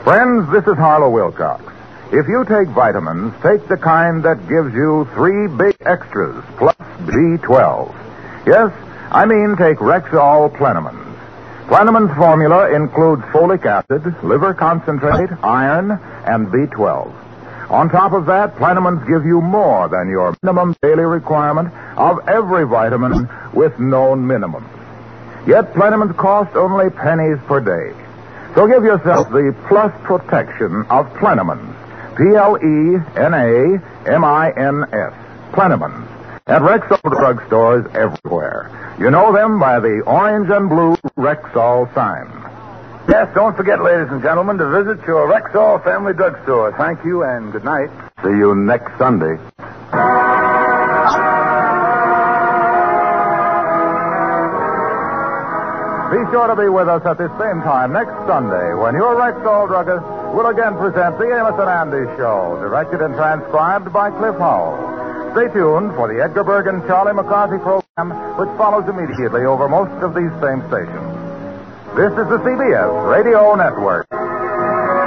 Friends, this is Harlow Wilcox. If you take vitamins, take the kind that gives you 3 big extras plus B12. Yes, I mean take Rexall Plenamins. Plenamins formula includes folic acid, liver concentrate, iron, and B12. On top of that, Plenamins give you more than your minimum daily requirement of every vitamin with known minimums. Yet Plenamins cost only pennies per day. So give yourself the plus protection of Plenamins. Plenamins. Plenamins. At Rexall drugstores everywhere. You know them by the orange and blue Rexall sign. Yes, don't forget, ladies and gentlemen, to visit your Rexall family drugstore. Thank you and good night. See you next Sunday. Be sure to be with us at this same time next Sunday when your Rexall druggist will again present the Amos and Andy Show, directed and transcribed by Cliff Howell. Stay tuned for the Edgar Bergen Charlie McCarthy program, which follows immediately over most of these same stations. This is the CBS Radio Network.